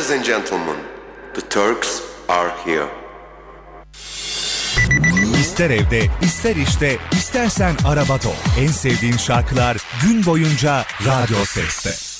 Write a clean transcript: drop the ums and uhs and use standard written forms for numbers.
Ladies and gentlemen, the Turks are here. İster evde, ister işte, istersen arabada ol. En sevdiğin şarkılar gün boyunca Radyo Ses'te.